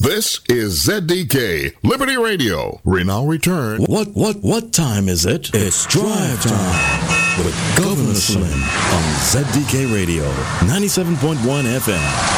This is ZDK Liberty Radio. We now return. What time is it? It's drive time with Governor Slim on ZDK Radio, 97.1 FM.